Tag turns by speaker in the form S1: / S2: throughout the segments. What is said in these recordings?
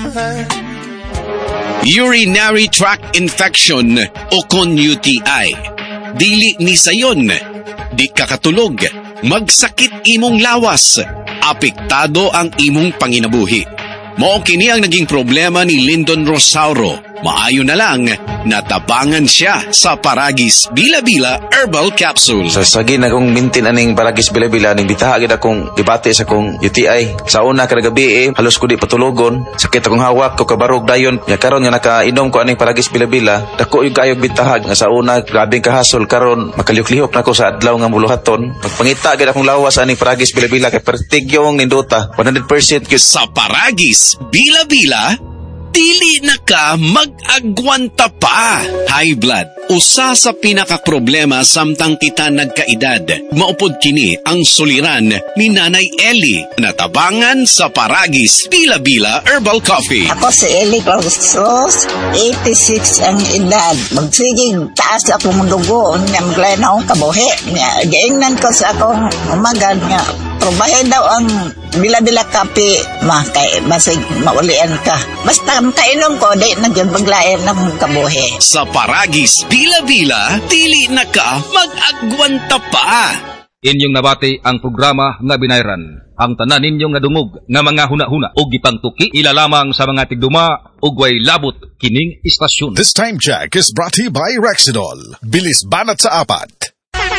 S1: Urinary tract infection o kon UTI. Dili ni sayon, di kakatulog, magsakit imong lawas, apektado ang imong panginabuhi. Mao kini ang naging problema ni Lyndon Rosauro. Maayo na lang natabangan siya sa Paragis Bila-Bila Herbal Capsule.
S2: Sa sagi na kong mintin aning Paragis Bila-Bila, ning bitahagid akong debate sa kong UTI. Sa una kada gabi halos ko di patulogon. Sakit akong hawak ko kabarog dayon. Ya karon nga nakainom ko aning Paragis Bila-Bila, dako yung kayog bitahag nga sa una grabing kahasol, karon makalihok-lihok na ko sa adlaw nga muluhaton. Magpangita gid akong lawas aning Paragis Bila-Bila kay pertigyong nindota 100% gyud.
S1: Sa Paragis Bila-Bila, dili na ka mag-agwanta pa. High blood, usa sa pinakaproblema samtang kita nagkaedad. Maupod kini ang suliran ni Nanay Ellie. Natabangan sa Paragis Bila-Bila Herbal Coffee.
S3: Ako si Ellie Clausos, 86 ang edad. Magsiging taas ako mong dugo, maglayan akong kabuhi. Gaingnan ko sa akong umagad nga. Probahe daw ang bila-bila kape, kay basig maulian ka. Basta kainom ko, di nagyan paglayan ng kabuhi.
S1: Sa Paragis Bila-Bila, dili na ka mag-agwanta pa.
S4: Inyong nabati ang programa nga binayran. Ang tanan ninyong nadungog nga mga huna-huna o gipangtuki ilalamang sa mga tigduma ug way labot kining istasyon.
S5: This time check is brought to you by Rexidol. Bilis banat sa apat.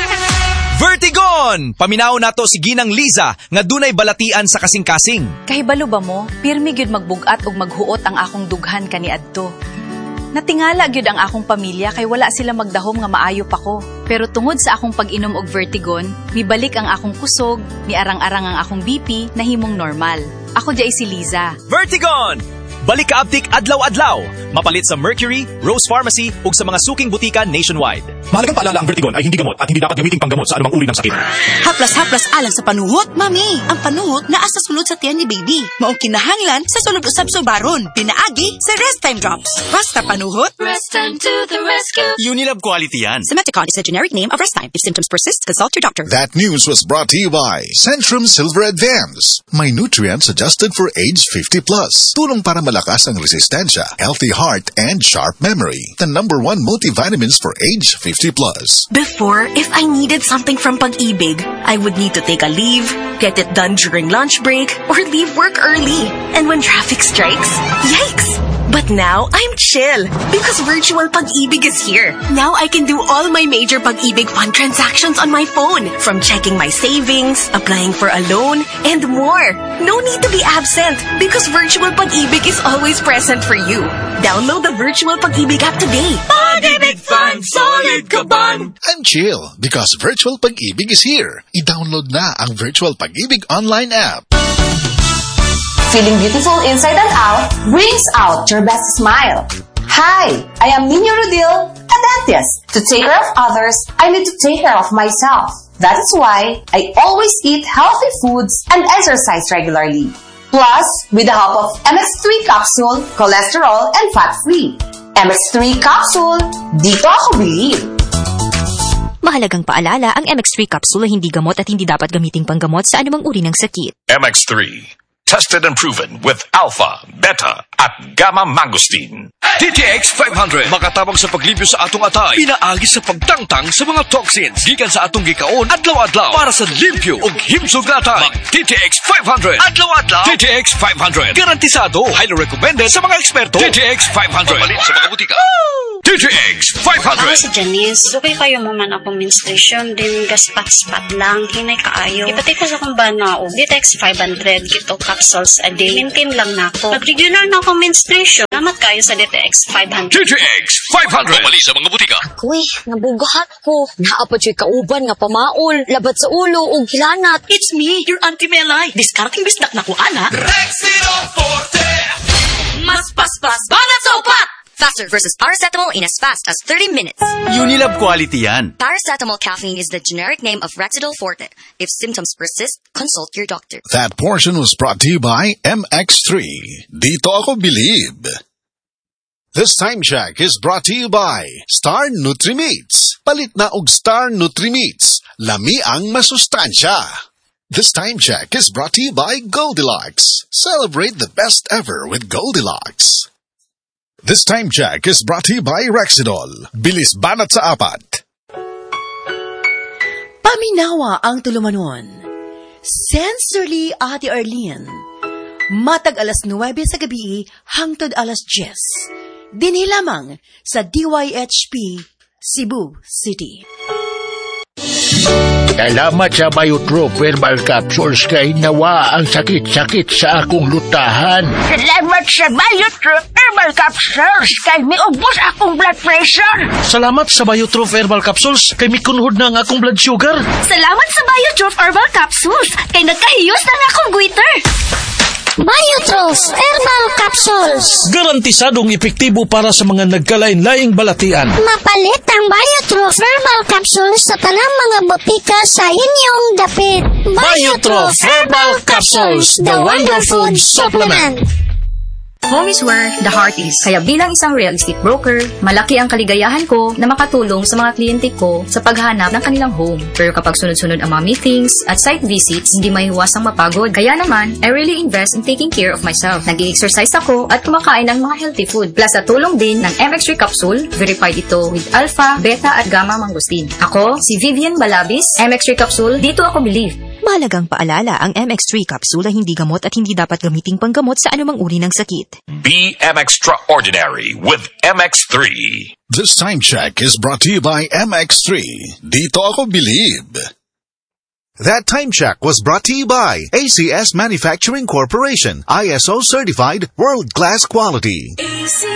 S6: Vertigon! Paminaw nato si Ginang Liza nga dunay balatian sa kasing-kasing.
S7: Kahibalo ba mo, pirmi gyud magbugat ug maghuot ang akong dughan kaniadto. Natingala gyud ang akong pamilya kay wala sila magdahom nga maayo pa ko. Pero tungod sa akong pag-inom og Vertigon, mibalik ang akong kusog, miarang-arang ang akong BP na himong normal. Ako jay si Liza.
S6: Vertigon! Balik ka abtik adlaw-adlaw. Mapalit sa Mercury, Rose Pharmacy ug sa mga suking butika nationwide.
S8: Mahalagang paalala, ang Vertigon ay hindi gamot at hindi dapat gamitin panggamot sa anumang uri ng sakit.
S9: Haplas-haplas alang sa panuhot, mami. Ang panuhot naa sa sulod sa tiyan ni baby. Maong kinahanglan sa sulod usab subaron. Pinaagi sa Rest Time Drops. Basta panuhot,
S10: Rest Time to the rescue.
S6: Unilab quality yan.
S9: Simeticon is a generic name of Rest Time. If symptoms persist, consult your doctor.
S5: That news was brought to you by Centrum Silver Advance. May nutrients adjusted for age 50 plus. Tulong para malakas ang resistensya, healthy heart, and sharp memory. The #1 multivitamins for age 50 plus.
S9: Before, if I needed something from Pag-ibig, I would need to take a leave, get it done during lunch break, or leave work early. And when traffic strikes, yikes! But now, I'm chill because virtual Pag-ibig is here. Now I can do all my major Pag-ibig fund transactions on my phone, from checking my savings, applying for a loan, and more. No need to be absent because virtual Pag-ibig is always present for you. Download the virtual Pag-ibig app today.
S10: Pag-ibig Fund, solid kaban!
S5: I'm chill because virtual Pag-ibig is here. I-download na ang virtual Pag-ibig online app.
S11: Feeling beautiful inside and out brings out your best smile. Hi, I am Nino Rodil, a dentist. To take care of others, I need to take care of myself. That is why I always eat healthy foods and exercise regularly. Plus, with the help of MX3 capsule, cholesterol and fat-free. MX3 capsule, dito ako believe.
S12: Mahalagang paalala, ang MX3 capsule ay hindi gamot at hindi dapat gamiting panggamot sa anumang uri ng sakit.
S13: MX3. Tested and proven with alpha, beta, at gamma mangosteen.
S14: TTX 500 makatabang sa paglibyo sa atong atay, pinaagi sa pagtangtang sa mga toxins gikan sa atong gikaon adlaw-adlaw para sa limpyo ug himsog na atay. TTX 500 adlaw-adlaw. TTX 500 garantisado, highly recommended sa mga eksperto. TTX 500 mabalin sa mga butika. TTX 500.
S15: Ako si Janice. Dukay kayo mo man akong menstruation, din gaspat-spat lang, hinay kaayo. Ipatay ko sa kong banao. TTX 500, kito capsules a day. Maintain lang na ako. Pag-regular na akong menstruation, namat kayo sa DTX 500.
S14: TTX 500. Mabali sa mga butika.
S16: Uy, nabugahat ko. Naapad siya kauban nga pamaol, labat sa ulo, ug hilanat.
S9: It's me, your Auntie Melay. Discarding bisdak na ko, ana.
S10: Rexidol Forte.
S16: Mas paspas, banat sa upat! Faster versus paracetamol in as fast as 30 minutes.
S6: Unilab quality yan.
S16: Paracetamol caffeine is the generic name of Rexidol Forte. If symptoms persist, consult your doctor.
S5: That portion was brought to you by MX3. Dito ako believe. This time check is brought to you by Star Nutri-Meats. Palit na og Star Nutri-Meats. Lami ang masustansya. This time check is brought to you by Goldilocks. Celebrate the best ever with Goldilocks. This time check is brought to you by Rexidol. Bilis banat sa apat.
S17: Paminawa ang tulumanon. Sincerely, Ate Arlene. Matag alas 9 sa gabi hangtod alas 10. Dinhi lamang sa DYHP, Cebu City.
S18: Salamat sa Biotrop Herbal Capsules kay nawa ang sakit-sakit sa akong lutahan.
S19: Salamat sa Biotrop Herbal Capsules kay miubos akong blood pressure.
S18: Salamat sa Biotrop Herbal Capsules kay mikunhod na ang akong blood sugar.
S19: Salamat sa Biotrop Herbal Capsules kay nagkahiyos na akong goiter.
S20: Biotrop Herbal Capsules.
S18: Garantisadong epektibo para sa mga nagkalain-laing balatian.
S20: Mapalit ang Biotrop Herbal Capsules sa tanang mga botika sa inyong dapit.
S18: Biotrop Herbal Capsules, the Wonder Food Supplement.
S16: Home is where the heart is. Kaya bilang isang real estate broker, malaki ang kaligayahan ko na makatulong sa mga kliyente ko sa paghanap ng kanilang home. Pero kapag sunod-sunod ang mga meetings at site visits, hindi maiiwasang mapagod. Kaya naman, I really invest in taking care of myself. Nag-i-exercise ako at kumakain ng mga healthy food. Plus, sa tulong din ng MX3 capsule, verified ito with alpha, beta at gamma mangosteen. Ako, si Vivian Balabis, MX3 capsule, dito ako believe.
S12: Mahalagang paalala, ang MX3 capsule ay hindi gamot at hindi dapat gamiting panggamot sa anumang uri ng sakit.
S13: Be extraordinary with MX3.
S5: This time check is brought to you by MX3. Dito ako believe. That time check was brought to you by ACS Manufacturing Corporation, ISO certified, world-class quality.